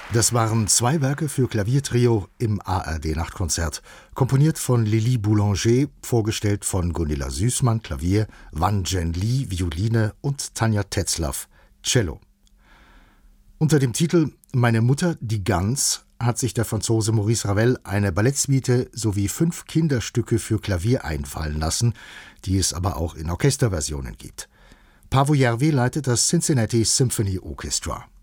Das waren 2 Werke für Klaviertrio im ARD-Nachtkonzert. Komponiert von Lili Boulanger, vorgestellt von Gunilla Süßmann, Klavier, Wan Jen Lee, Violine und Tanja Tetzlaff, Cello. Unter dem Titel »Meine Mutter, die Gans« hat sich der Franzose Maurice Ravel eine Ballettsuite sowie 5 Kinderstücke für Klavier einfallen lassen, die es aber auch in Orchesterversionen gibt. Paavo Järvi leitet das Cincinnati Symphony Orchestra.